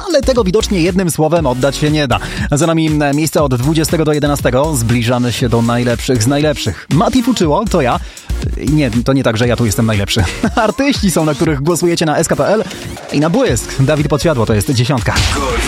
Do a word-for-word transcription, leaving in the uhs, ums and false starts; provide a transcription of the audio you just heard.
ale tego widocznie jednym słowem oddać się nie da. Za nami miejsce od dwudziestego do jedenastego. Zbliżamy się do najlepszych z najlepszych. Mati Fuczyło, to ja. Nie, to nie tak, że ja tu jestem najlepszy. Artyści są, na których głosujecie na S K P L i na błysk. Dawid Podsiadło to jest dziesiątka.